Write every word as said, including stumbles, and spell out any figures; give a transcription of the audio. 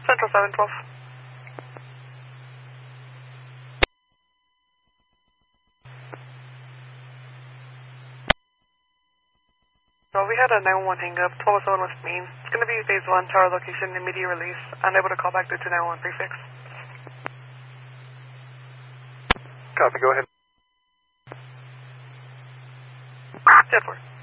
Central seven twelve. So we had a nine one one hang up, twelve oh seven West Main. It's going to be phase one, tower location, immediate release. Unable to call back due to nine one one prefix. Copy, go ahead. ten four.